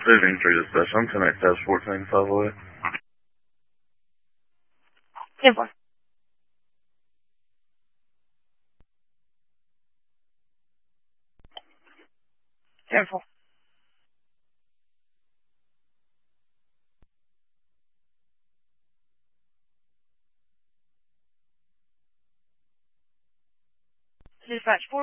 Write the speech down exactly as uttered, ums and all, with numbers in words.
Fifteen three dispatch. I'm ten eight test fourteen five oh eight. ten four. ten four. Dispatch four.